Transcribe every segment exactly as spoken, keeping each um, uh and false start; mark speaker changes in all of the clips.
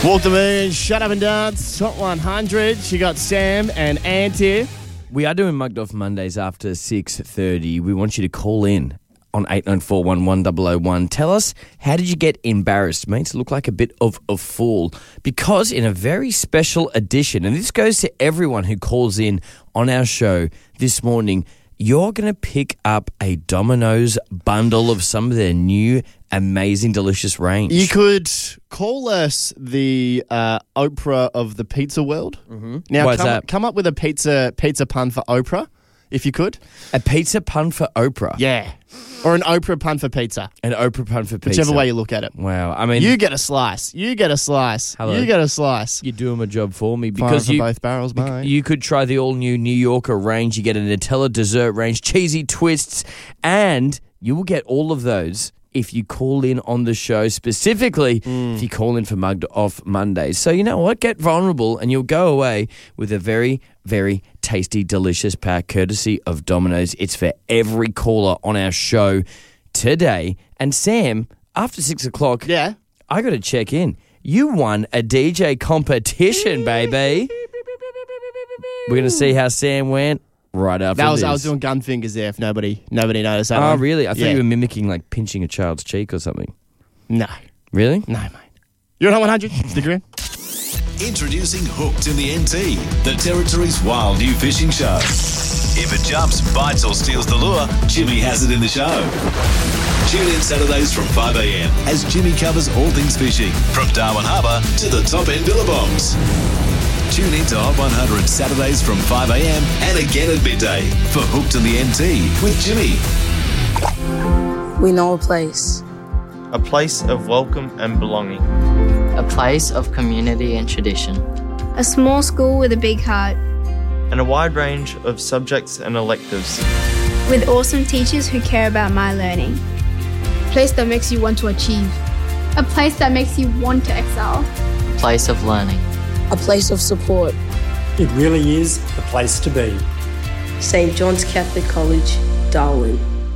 Speaker 1: Walk the Moon, Shut Up and Dance, Top one hundred. She got Sam and Ant here.
Speaker 2: We are doing Mugged Off Mondays after six thirty. We want you to call in on eight nine four one one zero zero one. Tell us, how did you get embarrassed? Made to look like a bit of a fool. Because in a very special edition, and this goes to everyone who calls in on our show this morning, you're going to pick up a Domino's bundle of some of their new amazing, delicious range.
Speaker 1: You could call us the uh, Oprah of the pizza world.
Speaker 2: Mm-hmm.
Speaker 1: Now,
Speaker 2: Why is
Speaker 1: come,
Speaker 2: that?
Speaker 1: come up with a pizza pizza pun for Oprah, if you could.
Speaker 2: A pizza pun for Oprah.
Speaker 1: Yeah. Or an Oprah pun for pizza.
Speaker 2: An Oprah pun for pizza.
Speaker 1: Whichever way you look at it.
Speaker 2: Wow. I mean,
Speaker 1: You get a slice. You get a slice.
Speaker 2: Hello.
Speaker 1: You get a slice.
Speaker 2: you're doing my job for me
Speaker 1: Fire
Speaker 2: because
Speaker 1: for
Speaker 2: you,
Speaker 1: both barrels, mate.
Speaker 2: you could try the all-new New Yorker range. You get a Nutella dessert range, cheesy twists, and you will get all of those if you call in on the show, specifically
Speaker 1: Mm.
Speaker 2: if you call in for Mugged Off Mondays. So you know what? Get vulnerable and you'll go away with a very, very tasty, delicious pack courtesy of Domino's. It's for every caller on our show today. And Sam, after six o'clock,
Speaker 1: Yeah.
Speaker 2: I got to check in. You won a D J competition, baby. We're going to see how Sam went right after
Speaker 1: That was
Speaker 2: this.
Speaker 1: I was doing gun fingers there if nobody nobody noticed that
Speaker 2: Oh,
Speaker 1: one.
Speaker 2: really? I thought
Speaker 1: Yeah.
Speaker 2: you were mimicking, like, pinching a child's cheek or something.
Speaker 1: No.
Speaker 2: Really?
Speaker 1: No, mate. You're on one hundred. Stick around.
Speaker 3: Introducing Hooked in the N T, the Territory's wild new fishing show. If it jumps, bites or steals the lure, Jimmy has it in the show. Tune in Saturdays from five a.m. as Jimmy covers all things fishing, from Darwin Harbour to the top-end billabongs. Tune in to Hot one hundred Saturdays from five a.m. and again at midday for Hooked in the N T with Jimmy.
Speaker 4: We know a place.
Speaker 5: A place of welcome and belonging.
Speaker 6: A place of community and tradition.
Speaker 7: A small school with a big heart.
Speaker 5: And a wide range of subjects and electives.
Speaker 7: With awesome teachers who care about my learning.
Speaker 8: A place that makes you want to achieve.
Speaker 9: A place that makes you want to excel.
Speaker 6: A place of learning.
Speaker 4: A place of support.
Speaker 10: It really is the place to be.
Speaker 4: Saint John's Catholic College, Darwin.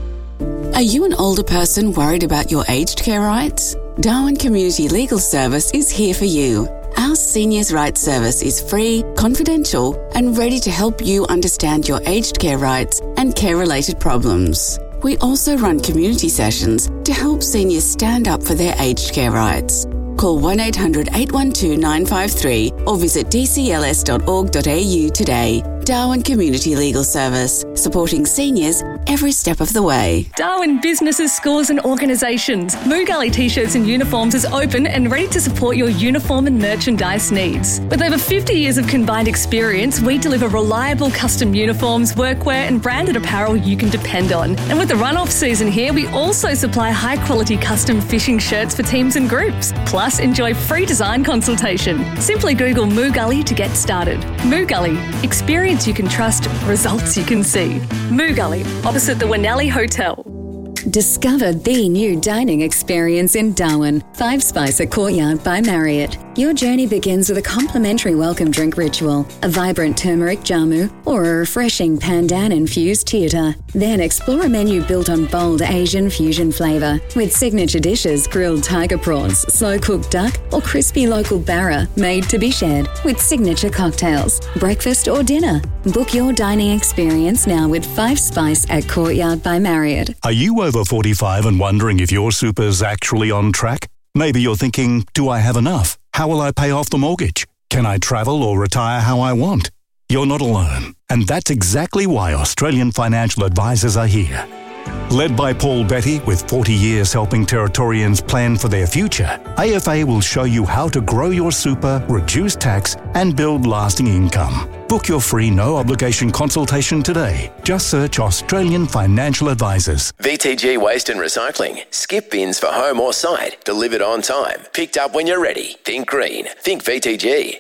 Speaker 11: Are you an older person worried about your aged care rights? Darwin Community Legal Service is here for you. Our Seniors' Rights Service is free, confidential, and ready to help you understand your aged care rights and care-related problems. We also run community sessions to help seniors stand up for their aged care rights. Call one eight hundred eight one two nine five three or visit d c l s dot org dot a u today. Darwin Community Legal Service, supporting seniors every step of the way.
Speaker 12: Darwin businesses, schools and organisations. Moo Gully T-shirts and uniforms is open and ready to support your uniform and merchandise needs. With over fifty years of combined experience, we deliver reliable custom uniforms, workwear and branded apparel you can depend on. And with the run-off season here, we also supply high-quality custom fishing shirts for teams and groups. Plus, enjoy free design consultation. Simply Google Moo Gully to get started. Moo Gully, experience you can trust, results you can see. Moo Gully, opposite the Winnelli Hotel.
Speaker 13: Discover the new dining experience in Darwin. Five Spice at Courtyard by Marriott. Your journey begins with a complimentary welcome drink ritual, a vibrant turmeric jamu, or a refreshing pandan-infused theatre. Then explore a menu built on bold Asian fusion flavour, with signature dishes, grilled tiger prawns, slow-cooked duck, or crispy local barra, made to be shared, with signature cocktails, breakfast or dinner. Book your dining experience now with Five Spice at Courtyard by Marriott.
Speaker 14: Are you over forty-five and wondering if your super's actually on track? Maybe you're thinking, do I have enough? How will I pay off the mortgage? Can I travel or retire how I want? You're not alone. And that's exactly why Australian Financial Advisors are here. Led by Paul Betty, with forty years helping Territorians plan for their future, A F A will show you how to grow your super, reduce tax, and build lasting income. Book your free no-obligation consultation today. Just search Australian Financial Advisors.
Speaker 15: V T G Waste and Recycling. Skip bins for home or site. Delivered on time. Picked up when you're ready. Think green. Think V T G.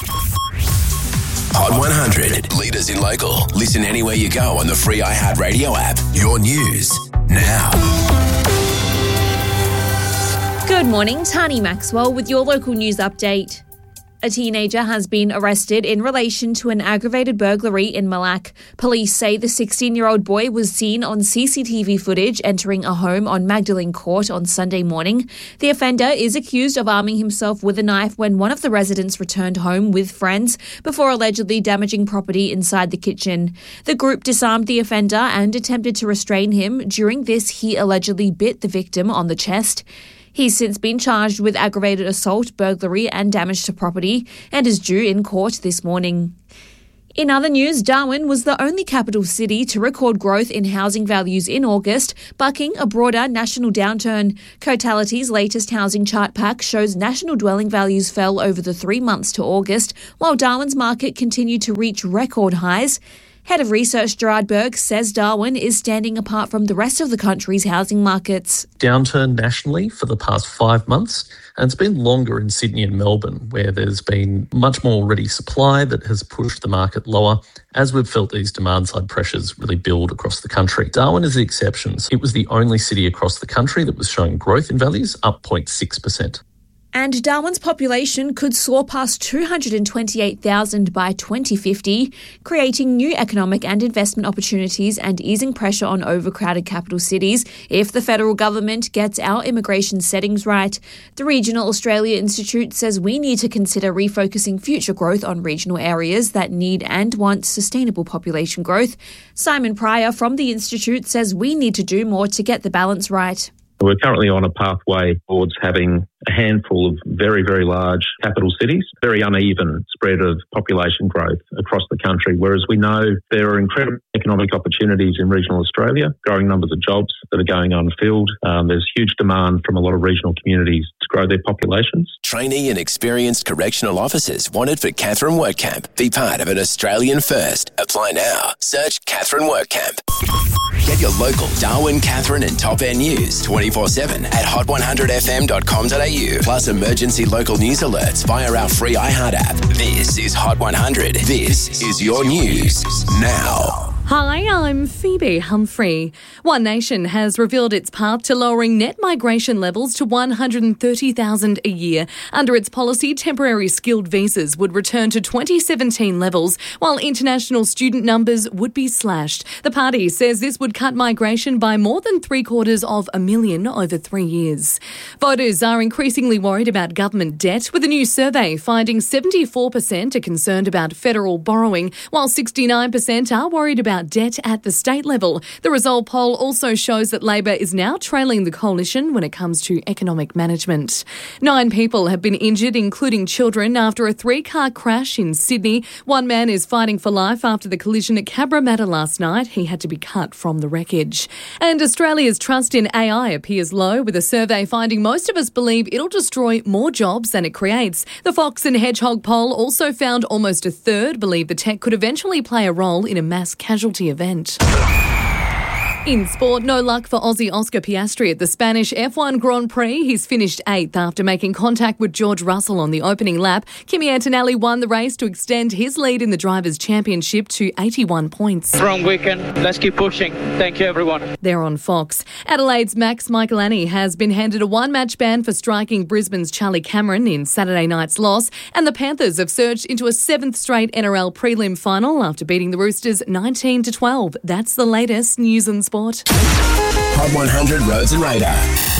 Speaker 15: Hot one hundred. Leaders in local. Listen anywhere you go on the free iHeartRadio app. Your news now.
Speaker 16: Good morning, Tani Maxwell with your local news update. A teenager has been arrested in relation to an aggravated burglary in Malak. Police say the sixteen-year-old boy was seen on C C T V footage entering a home on Magdalene Court on Sunday morning. The offender is accused of arming himself with a knife when one of the residents returned home with friends before allegedly damaging property inside the kitchen. The group disarmed the offender and attempted to restrain him. During this, he allegedly bit the victim on the chest. He's since been charged with aggravated assault, burglary and damage to property and is due in court this morning. In other news, Darwin was the only capital city to record growth in housing values in August, bucking a broader national downturn. Cotality's latest housing chart pack shows national dwelling values fell over the three months to August, while Darwin's market continued to reach record highs. Head of Research Gerard Berg says Darwin is standing apart from the rest of the country's housing markets.
Speaker 17: Downturn nationally for the past five months, and it's been longer in Sydney and Melbourne, where there's been much more ready supply that has pushed the market lower as we've felt these demand-side pressures really build across the country. Darwin is the exception. It was the only city across the country that was showing growth in values, up zero point six percent.
Speaker 16: And Darwin's population could soar past two hundred twenty-eight thousand by twenty fifty, creating new economic and investment opportunities and easing pressure on overcrowded capital cities if the federal government gets our immigration settings right. The Regional Australia Institute says we need to consider refocusing future growth on regional areas that need and want sustainable population growth. Simon Pryor from the Institute says we need to do more to get the balance right.
Speaker 18: We're currently on a pathway towards having a handful of very, very large capital cities, very uneven spread of population growth across the country, whereas we know there are incredible economic opportunities in regional Australia, growing numbers of jobs that are going unfilled. Um, there's huge demand from a lot of regional communities to grow their populations.
Speaker 15: Trainee and experienced correctional officers wanted for Catherine WorkCamp. Be part of an Australian first. Apply now. Search Catherine WorkCamp. Get your local Darwin, Catherine and Top End news twenty-four seven at hot one hundred f m dot com dot a u. Plus emergency local news alerts via our free iHeart app. This is Hot one hundred. This is your news now.
Speaker 12: Hi, I'm Phoebe Humphrey. One Nation has revealed its path to lowering net migration levels to one hundred thirty thousand a year. Under its policy, temporary skilled visas would return to twenty seventeen levels, while international student numbers would be slashed. The party says this would cut migration by more than three quarters of a million over three years. Voters are increasingly worried about government debt, with a new survey finding seventy-four percent are concerned about federal borrowing, while sixty-nine percent are worried about debt at the state level. The Resolve poll also shows that Labor is now trailing the coalition when it comes to economic management. Nine people have been injured, including children, after a three-car crash in Sydney. One man is fighting for life after the collision at Cabramatta last night. He had to be cut from the wreckage. And Australia's trust in A I appears low, with a survey finding most of us believe it'll destroy more jobs than it creates. The Fox and Hedgehog poll also found almost a third believe the tech could eventually play a role in a mass casualty event. In sport, no luck for Aussie Oscar Piastri at the Spanish F one Grand Prix. He's finished eighth after making contact with George Russell on the opening lap. Kimi Antonelli won the race to extend his lead in the Drivers' Championship to eighty-one points.
Speaker 19: Strong weekend. Let's keep pushing. Thank you, everyone.
Speaker 12: They're on Fox. Adelaide's Max Michelani has been handed a one-match ban for striking Brisbane's Charlie Cameron in Saturday night's loss, and the Panthers have surged into a seventh straight N R L prelim final after beating the Roosters nineteen to twelve. That's the latest news and sport.
Speaker 15: Hot one hundred Roads and Radar.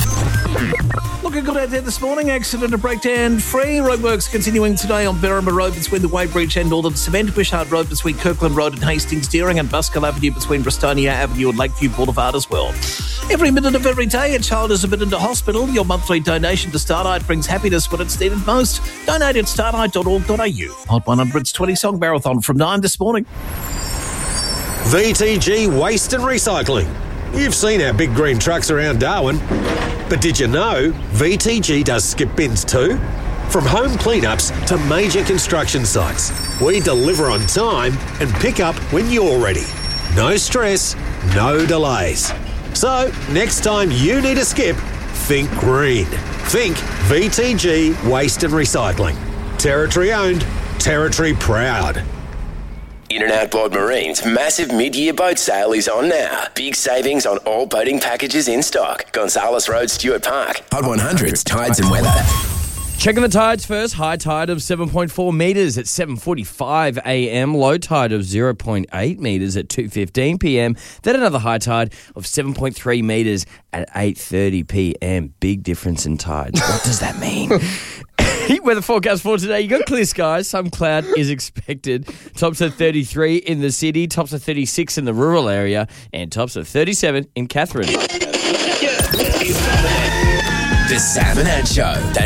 Speaker 20: Looking good out there this morning. Accident and breakdown free. Roadworks continuing today on Berrima Road between the Weybridge and Northern Cement, Wishart Road between Kirkland Road and Hastings Deering, and Buskell Avenue between Bristonia Avenue and Lakeview Boulevard as well. Every minute of every day, a child is admitted to hospital. Your monthly donation to Starlight brings happiness when it's needed most. Donate at starlight dot org dot a u. Hot one hundred's twenty song marathon from nine this morning.
Speaker 21: V T G Waste and Recycling. You've seen our big green trucks around Darwin, but did you know V T G does skip bins too? From home cleanups to major construction sites, we deliver on time and pick up when you're ready. No stress, no delays. So, next time you need a skip, think green. Think V T G Waste and Recycling. Territory owned, territory proud.
Speaker 15: In and Outboard Marine's massive mid-year boat sale is on now. Big savings on all boating packages in stock. Gonzales Road, Stuart Park. Hot one hundred's Tides and Weather.
Speaker 2: Checking the tides first. High tide of seven point four metres at seven forty-five a m. Low tide of zero point eight metres at two fifteen p m. Then another high tide of seven point three metres at eight thirty p m. Big difference in tides. What does that mean? Heat weather forecast for today. You got clear skies. Some cloud is expected. Tops of thirty-three in the city. Tops of thirty-six in the rural area. And tops of thirty-seven in Katherine.
Speaker 15: The Sam and Ed Show.